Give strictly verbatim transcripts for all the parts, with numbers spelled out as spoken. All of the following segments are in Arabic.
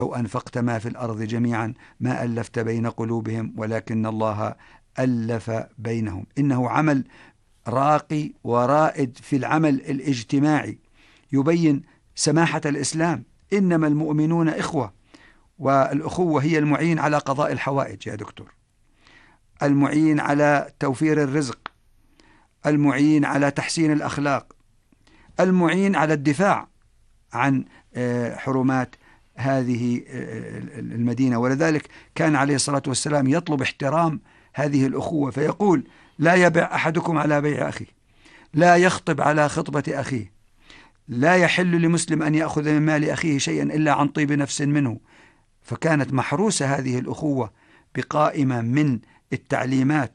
لو أنفقت ما في الأرض جميعا ما ألفت بين قلوبهم ولكن الله ألف بينهم. إنه عمل راقي ورائد في العمل الاجتماعي، يبين سماحة الإسلام. إنما المؤمنون إخوة، والأخوة هي المعين على قضاء الحوائج يا دكتور، المعين على توفير الرزق، المعين على تحسين الأخلاق، المعين على الدفاع عن حرمات هذه المدينة. ولذلك كان عليه الصلاة والسلام يطلب احترام هذه الأخوة، فيقول: لا يبع أحدكم على بيع أخيه، لا يخطب على خطبة أخيه، لا يحل لمسلم أن يأخذ من مال أخيه شيئا إلا عن طيب نفس منه. فكانت محروسة هذه الأخوة بقائمة من التعليمات.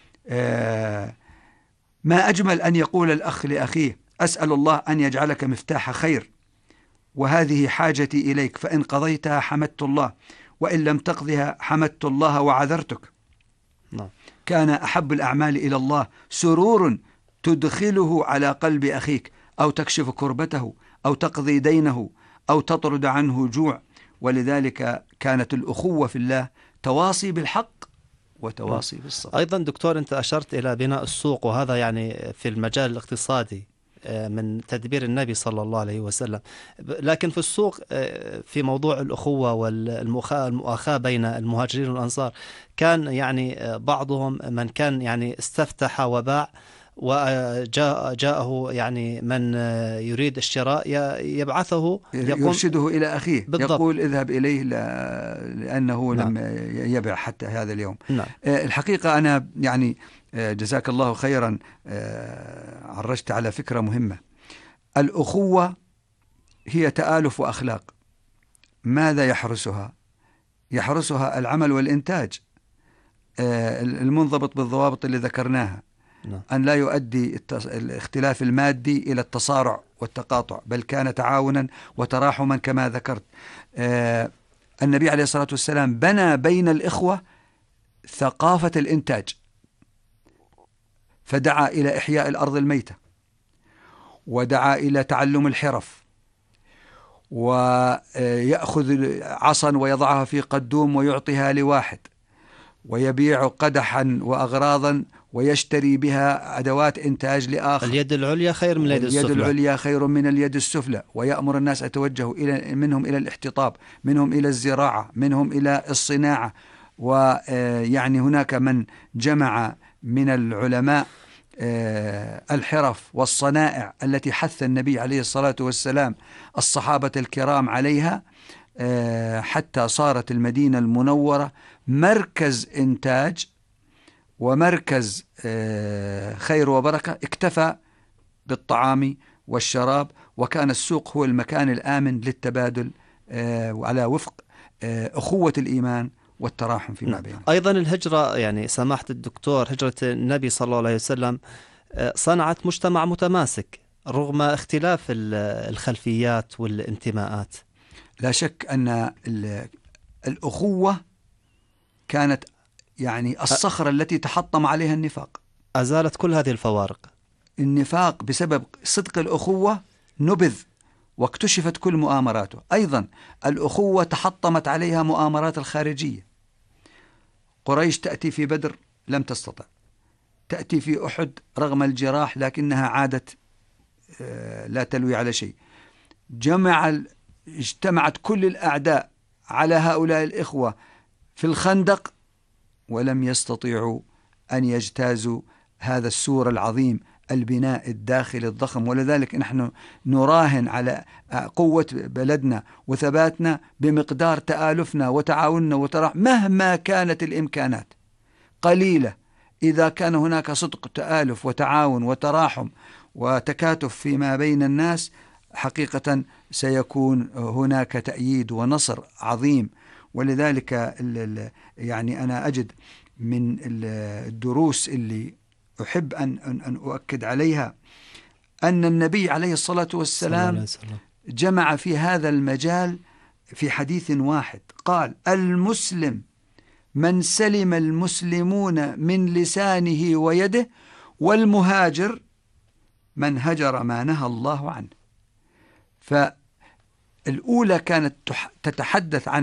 ما أجمل أن يقول الأخ لأخيه: أسأل الله أن يجعلك مفتاح خير، وهذه حاجتي إليك، فإن قضيتها حمدت الله، وإن لم تقضها حمدت الله وعذرتك. نعم. كان أحب الأعمال إلى الله سرور تدخله على قلب أخيك، أو تكشف كربته، أو تقضي دينه، أو تطرد عنه جوع. ولذلك كانت الأخوة في الله تواصي بالحق وتواصي بالصبر. أيضا دكتور، أنت أشرت إلى بناء السوق، وهذا يعني في المجال الاقتصادي من تدبير النبي صلى الله عليه وسلم. لكن في السوق في موضوع الأخوة والمؤاخاة بين المهاجرين والأنصار، كان يعني بعضهم من كان يعني استفتح وباع، وجاء جاءه يعني من يريد الشراء يبعثه يرشده إلى أخيه، بالضبط. يقول: اذهب إليه لأنه نعم. لم يبع حتى هذا اليوم. نعم. الحقيقة أنا يعني جزاك الله خيرا عرجت على فكرة مهمة. الأخوة هي تآلف وأخلاق. ماذا يحرسها؟ يحرسها العمل والإنتاج المنضبط بالضوابط اللي ذكرناها. نعم. أن لا يؤدي الاختلاف المادي إلى التصارع والتقاطع، بل كان تعاونا وتراحما كما ذكرت. آه النبي عليه الصلاة والسلام بنى بين الإخوة ثقافة الإنتاج، فدعا إلى إحياء الأرض الميتة، ودعا إلى تعلم الحرف، ويأخذ عصا ويضعها في قدوم ويعطيها لواحد، ويبيع قدحا وأغراضا ويشتري بها أدوات إنتاج لآخر. اليد العليا خير من اليد السفلى. اليد العليا خير من اليد السفلى. ويأمر الناس أن يتوجهوا إلى منهم إلى الاحتطاب، منهم إلى الزراعة، منهم إلى الصناعة. ويعني هناك من جمع من العلماء الحرف والصنائع التي حث النبي عليه الصلاة والسلام الصحابة الكرام عليها، حتى صارت المدينة المنورة مركز إنتاج ومركز خير وبركة. اكتفى بالطعام والشراب، وكان السوق هو المكان الآمن للتبادل وعلى وفق أخوة الإيمان والتراحم فيما بينهم. أيضا الهجرة، يعني سماحة الدكتور، هجرة النبي صلى الله عليه وسلم صنعت مجتمع متماسك رغم اختلاف الخلفيات والانتماءات. لا شك أن الأخوة كانت يعني الصخرة التي تحطم عليها النفاق. أزالت كل هذه الفوارق. النفاق بسبب صدق الأخوة نبذ واكتشفت كل مؤامراته. أيضا الأخوة تحطمت عليها مؤامرات الخارجية. قريش تأتي في بدر لم تستطع، تأتي في أحد رغم الجراح لكنها عادت لا تلوي على شيء. جمع اجتمعت كل الأعداء على هؤلاء الإخوة في الخندق ولم يستطيعوا أن يجتازوا هذا السور العظيم، البناء الداخلي الضخم. ولذلك نحن نراهن على قوة بلدنا وثباتنا بمقدار تآلفنا وتعاوننا وتراحم. مهما كانت الإمكانات قليلة، إذا كان هناك صدق تآلف وتعاون وتراحم وتكاتف فيما بين الناس، حقيقة سيكون هناك تأييد ونصر عظيم. ولذلك يعني أنا أجد من الدروس اللي أحب أن أن أؤكد عليها أن النبي عليه الصلاة والسلام جمع في هذا المجال في حديث واحد، قال: المسلم من سلم المسلمون من لسانه ويده، والمهاجر من هجر ما نهى الله عنه. الأولى كانت تتحدث عن